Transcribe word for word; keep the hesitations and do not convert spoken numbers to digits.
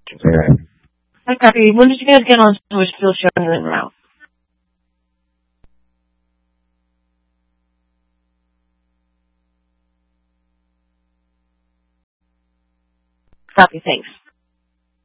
Yeah. Hi, Copy. When did you guys get on to still showing you in route? Copy, thanks.